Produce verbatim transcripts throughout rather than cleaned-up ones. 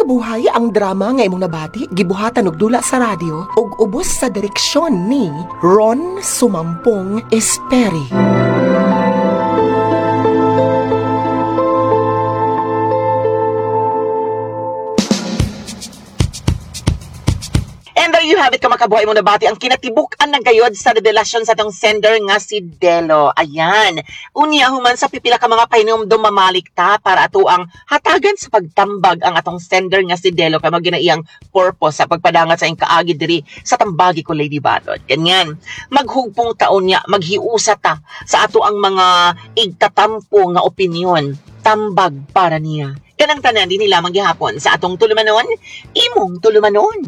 Kabuhay ang drama nga imong nabati, gibuhatan og dula sa radyo ug ubos sa direksyon ni Ron Sumampong Esperi. And there you have it, kamakabuhay mo nabati, ang kinatibuk-an ng gayod sa revelasyon sa tong sender nga si Delo. Ayan. Unya human sa pipila ka mga pahinumdum mamalikta para ato ang hatagan sa pagtambag ang atong sender nga si Delo kay maginaiyang purpose sa pagpadangat sa ing kaagi diri sa tambagi ko Lady Batot. Ganyan. Maghugpong taon niya, maghiusa ta sa ato ang mga igtatampo nga opinyon. Tambag para niya. Kanang tanan din nila manggihapon sa atong tulumanon, imong tulumanon.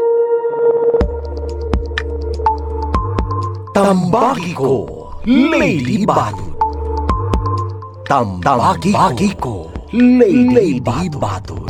Tambagi ko, Lady Batot. Tambagi ko, Lady Batot.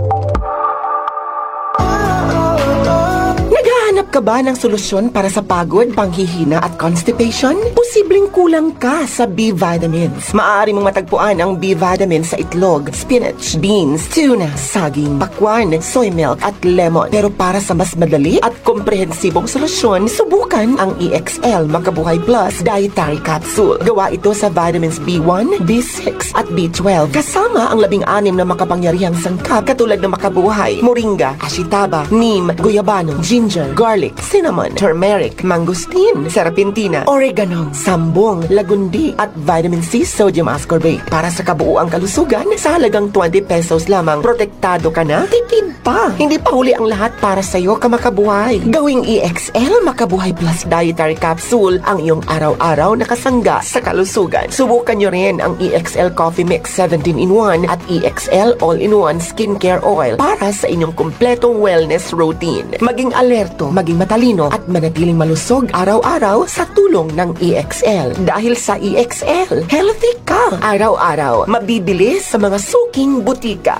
Naghahanap ka ba ng solusyon para sa pagod, panghihina at constipation? Posibleng kulang ka sa B-vitamins. Maaari mong matagpuan ang B-vitamins sa itlog, spinach, beans, tuna, saging, pakwan, soy milk at lemon. Pero para sa mas madali at komprehensibong solusyon, subukan ang E X L Makabuhay Plus Dietary Capsule. Gawa ito sa vitamins B one, B six at B twelve. Kasama ang labing anim na makapangyarihang sangkap katulad ng makabuhay, moringa, ashitaba, neem, guyabano, ginger, garlic, cinnamon, turmeric, mangosteen, serpentina, oregano, sambong, lagundi at vitamin C sodium ascorbate. Para sa kabuuang kalusugan, sa halagang twenty pesos lamang, protektado ka na, tipid pa. Hindi pa huli ang lahat para sa iyo, kamakabuhay. Gawing E X L Makabuhay Plus Dietary Capsule ang iyong araw-araw na kasangga sa kalusugan. Subukan nyo rin ang E X L Coffee Mix seventeen in one at E X L All-in-one Skincare Oil para sa inyong kumpletong wellness routine. Maging alerto, maging matalino at manatiling malusog araw-araw sa tulong ng E X L. Dahil sa E X L, healthy ka araw-araw. Mabibili sa mga suking butika.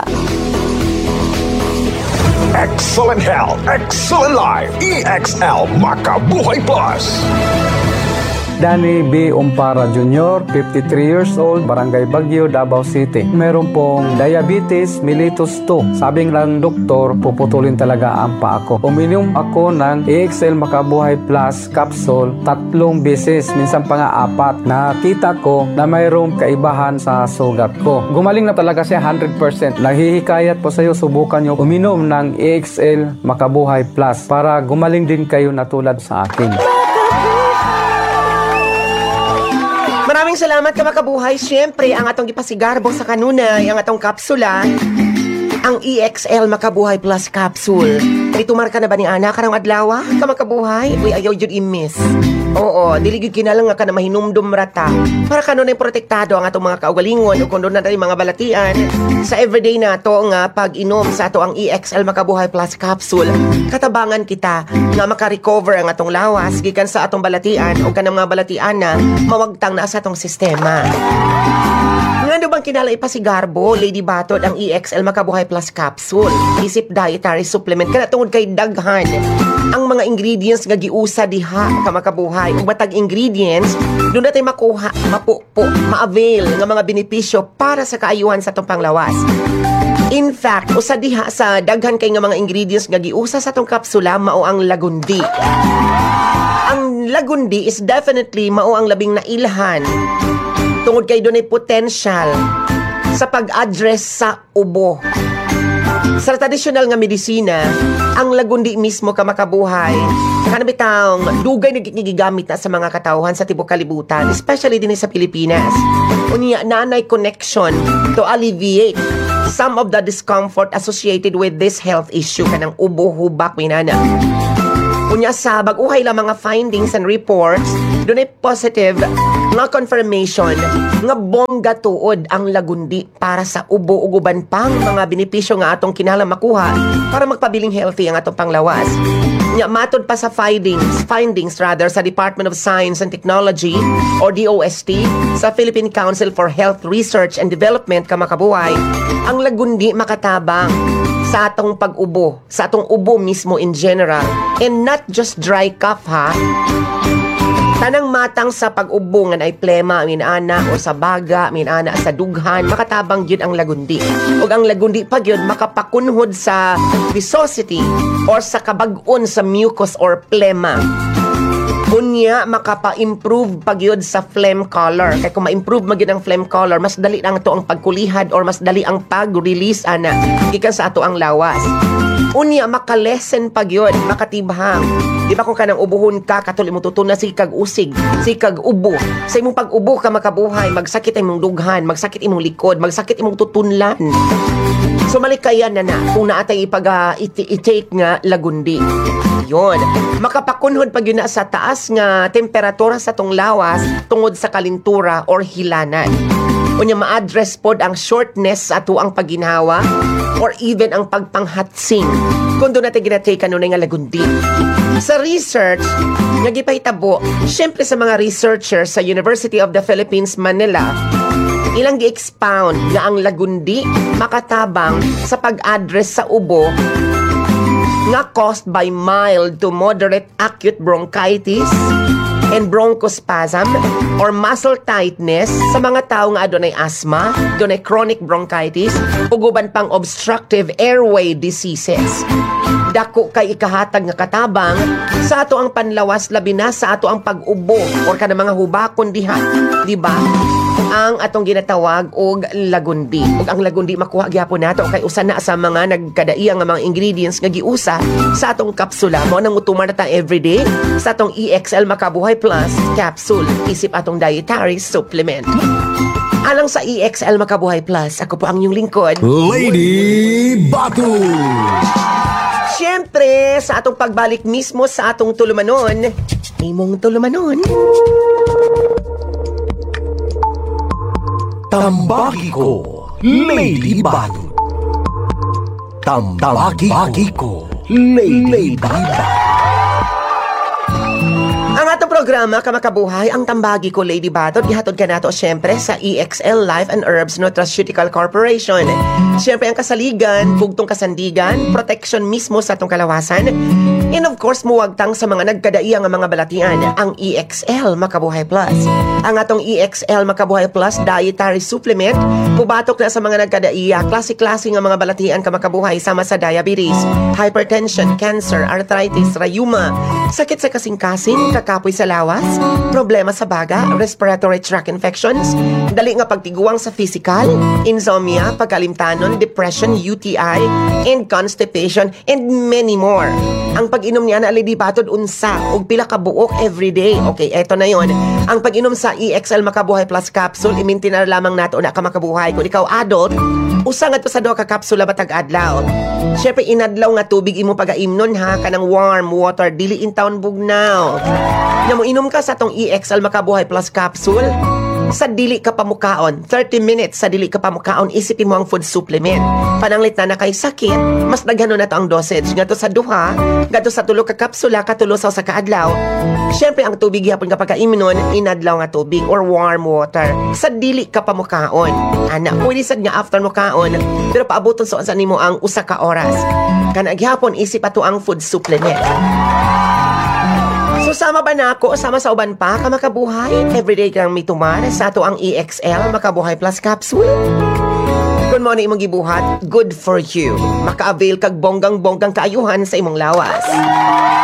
Excellent health, excellent life. E X L Makabuhay Plus. Danny B. Umpara Junior, fifty-three years old, Barangay Baguio, Davao City. Meron pong diabetes mellitus two. Sabing lang doktor, puputulin talaga ang paa ko. Uminom ako ng E X L Makabuhay Plus capsule tatlong beses, minsan pa nga apat. Nakita ko na mayroong kaibahan sa sugat ko. Gumaling na talaga siya one hundred percent. Naghihikayat po sa iyo, subukan nyo uminom ng E X L Makabuhay Plus para gumaling din kayo na tulad sa akin. Maraming salamat ka makabuhay. Siyempre, ang atong ipasigarbo sa kanunay, ang atong kapsula, ang E X L Makabuhay Plus Capsule. Itumar ka na ba ni Ana karang adlaw? Ka makabuhay? Uy, ayaw jud i-miss. Oo, diligid kinalang nga ka na mahinumdum rata. Para kanunay protektado ang atong mga kaugalingon o kung doon na tayo mga balatian sa everyday na to nga pag-inom sa ato ang E X L Makabuhay Plus Capsule. Katabangan kita nga makarecover ang atong lawas gikan sa atong balatian o kanang mga balatian na mawagtang na sa atong sistema. Ano bang kinala ipasigarbo, Lady Batot, ang E X L Makabuhay Plus Capsule? Isip dietary supplement kana tungod kay daghan ang mga ingredients nga giusa diha ka makabuhay. Ug matag ingredients, doon natin makuha, mapupo, ma-avail nga mga benepisyo para sa kaayuhan sa atong panglawas. In fact, usa diha sa daghan kay nga mga ingredients nga giusa sa atong kapsula mao ang lagundi. Ang lagundi is definitely mao ang labing nailhan tungod kay doon ay potential sa pag-address sa ubo. Sa tradisyonal nga medisina, ang lagundi mismo ka makabuhay, kanabitang dugay na gigamit na sa mga katawhan sa tibok kalibutan, especially din sa Pilipinas. Unya, nanay connection to alleviate some of the discomfort associated with this health issue, kanang ubo, hubak, minana. Unya sa baguhay lang mga findings and reports, doon ay positive nga confirmation nga bongga tuod ang lagundi para sa ubo uguban pang mga benepisyo nga atong kinahanglan makuha para magpabiling healthy ang atong panglawas. Nya matod pa sa findings, findings rather sa Department of Science and Technology or D O S T sa Philippine Council for Health Research and Development kamakabuhay, ang lagundi makatabang sa atong pag-ubo, sa atong ubo mismo in general, and not just dry cough ha. Kanang matang sa pag-ubungan ay plema, minana o sa baga, minana sa dughan, makatabang yun ang lagundi. Ug ang lagundi pag yun makapakunhod sa viscosity or sa kabag-on sa mucus or plema. Unya, makapa-improve pag yun sa phlegm color. Kaya kung ma-improve magyud ang phlegm color, mas dali lang to ang pagkulihad or mas dali ang pag-release ana gikan sa ato ang lawas. Unya, makalesen pag yun, makatibhang. Di ba kung kanang ubuhon ka, katuli mo tutuna si kag usig, si kag ubo. Sa imong pag-ubo ka makabuhay, magsakit imong dughan, magsakit imong likod, magsakit imong tutunlan. So malikayan na na kung naatay ipag uh, i-take nga lagundi. Yun. Makapakunhod pag yun na sa taas nga temperatura sa tong lawas tungod sa kalintura or hilanan. Unya ma-address pod ang shortness sa ato ang pagginhawa or even ang pagpanghatsing kung doon natin ginatake kanunay nga lagundi. Sa research, nga gipahitabo, syempre sa mga researchers sa University of the Philippines, Manila, ilang gi-expound nga ang lagundi makatabang sa pag-address sa ubo nga caused by mild to moderate acute bronchitis and bronchospasm or muscle tightness sa mga tao nga adunay asthma, adunay chronic bronchitis, ug uban pang obstructive airway diseases. Dako kay ikahatag nga katabang sa ato ang panlawas labi na sa ato ang pag-ubo or kana mga hubakon diha, di ba? Ang atong ginatawag og lagundi. Ug ang lagundi makuha gyapon nato kay usa na sa mga nagkadaiyang nga mga ingredients nga giusa sa atong kapsula mo nang mutumar na ta everyday sa atong E X L Makabuhay Plus capsule isip atong dietary supplement. Alang sa E X L Makabuhay Plus, ako po ang inyong lingkod, Lady Batu. Siyempre, sa atong pagbalik mismo sa atong tulumanon, imong tulumanon. Tambaki ko, Lady Batu. Tambaki ko, Lady Batu. Ang atong programa, Kamakabuhay, ang tambagi ko, Lady Batot, gihatod ka nato siyempre sa E X L Life and Herbs Nutraceutical Corporation. Siyempre ang kasaligan, bugtong kasandigan, protection mismo sa atong kalawasan, and of course, muwagtang sa mga nagkadaiya nga mga balatian, ang E X L Makabuhay Plus. Ang atong E X L Makabuhay Plus dietary supplement, mubatok na sa mga nagkadaiya, klase-klase nga mga balatian kamakabuhay sama sa diabetes, hypertension, cancer, arthritis, rheuma, sakit sa kasing-kasing, kakapoy sa lawas, problema sa baga, respiratory tract infections, dali nga pagtiguang sa physical, insomnia, pagkalimtanon, depression, U T I, and constipation, and many more. Ang pag-inom niya na Lady Batod unsa og pila ka buok everyday. Okay, eto na yon. Ang pag-inom sa E X L Makabuhay Plus capsule, i-maintain lamang nato na ka makabuhay. Kung ikaw adult, usa nga to sa duha ka kapsula batag adlaw. Syempre inadlaw nga tubig imo pagaimnon ha, kanang warm water dili in town bugnaw. Nya mo inom ka sa tong E X L Makabuhay Plus capsule sa dili ka pamukaon, thirty minutes sa dili ka pamukaon, isipin mo ang food supplement. Pananglit na na kay sakit, mas daghanon na to ang dosage. Nga to sa duha, nga to sa tulo ka kapsula, katulo sa usa ka adlaw. Syempre ang tubig yapon kapag kaimnon, inadlaw nga tubig or warm water. Sa dili ka pamukaon. Ana, pwede sad nga after mo kaon, pero paaboton sa unsa nimo ang usa ka oras. Kana gyapon isip ato ang food supplement. So sama ba na ako? Sama sa uban pa ka makabuhay? Everyday kang may tumar sa ato ang E X L Makabuhay Plus capsule? Kung mo na imong gibuhat, good for you. Maka-avail kag bonggang-bonggang kaayuhan sa imong lawas.